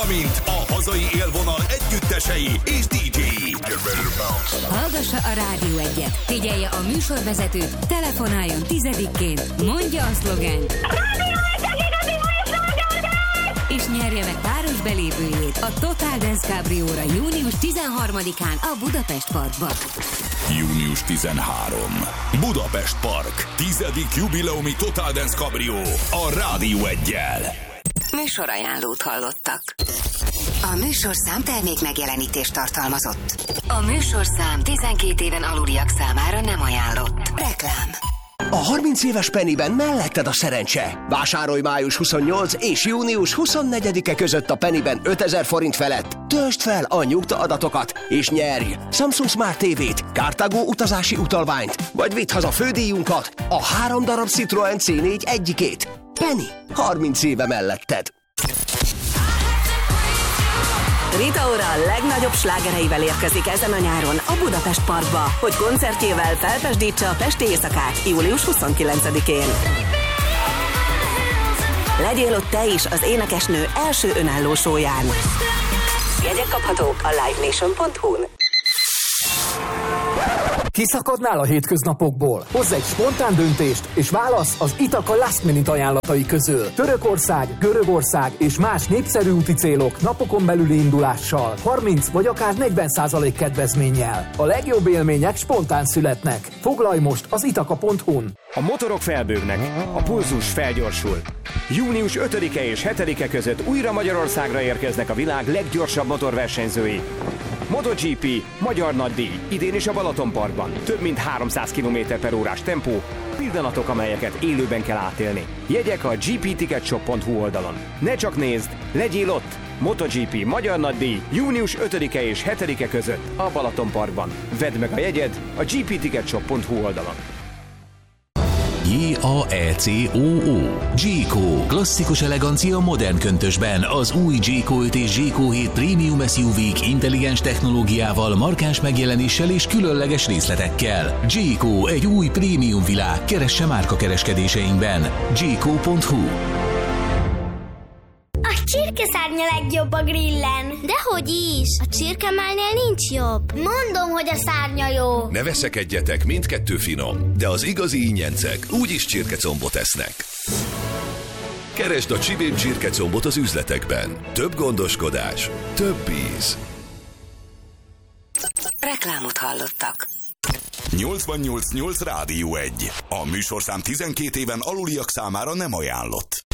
valamint a hazai élvonal együttesei és DJ-i. Hallgassa a Rádió 1-et, figyelje a műsorvezetőt, telefonáljon 10-ként, mondja a szlogent, és nyerje meg páros belépőjét a Total Dance Cabrióra június 13-án a Budapest Parkban. Június 13. Budapest Park. 10. jubileumi Total Dance Cabrió a Rádió 1-jel. Műsorajánlót hallottak. A műsorszám termék megjelenítést tartalmazott. A műsorszám 12 éven aluliak számára nem ajánlott. Reklám. A 30 éves Pennyben melletted a szerencse. Vásárolj május 28 és június 24-e között a Pennyben 5000 forint felett. Töltsd fel a nyugta adatokat, és nyerj Samsung Smart TV-t, Cartago utazási utalványt, vagy vidd haza fődíjunkat, a 3 darab Citroen C4 egyikét. Penny, 30 éve melletted. Rita Ora a legnagyobb slágereivel érkezik ezen a nyáron a Budapest Parkba, hogy koncertjével felpesdítse a pesti éjszakát július 29-én. Legyél ott te is az énekesnő első önálló showján. Jegyek kaphatók a livenation.hu-n. Kiszakadnál a hétköznapokból? Hozz egy spontán döntést, és válasz az Itaka Last Minute ajánlatai közül. Törökország, Görögország és más népszerű úti célok napokon belüli indulással, 30 vagy akár 40% kedvezménnyel. A legjobb élmények spontán születnek. Foglalj most az itaka.hu-n. A motorok felbőgnek, a pulzus felgyorsul. Június 5-e és 7-e között újra Magyarországra érkeznek a világ leggyorsabb motorversenyzői. MotoGP, magyar nagydíj, idén is a Balatonparkban. Több mint 300 km/h tempó, pillanatok, amelyeket élőben kell átélni. Jegyek a gpticketshop.hu oldalon. Ne csak nézd, legyél ott! MotoGP, magyar nagydíj, június 5-e és 7-e között a Balatonparkban. Vedd meg a jegyed a gpticketshop.hu oldalon. J-A-E-C-O-O. G-Co. Klasszikus elegancia modern köntösben. Az új G-Co 5 és G-Co 7 Premium SUV-k intelligens technológiával, markáns megjelenéssel és különleges részletekkel. G-Co, egy új prémium világ. Keresse márkakereskedéseinkben. G-Co.hu. A csirkeszárnya legjobb a grillen. Dehogy is! A csirkemálnél nincs jobb. Mondom, hogy a szárnya jó. Ne veszekedjetek, mindkettő finom, de az igazi ingyencek úgyis csirkecombot esznek. Keresd a Csibén csirkecombot az üzletekben. Több gondoskodás, több íz. Reklámot hallottak. 88.8 Rádió 1. A műsorszám 12 éven aluliak számára nem ajánlott.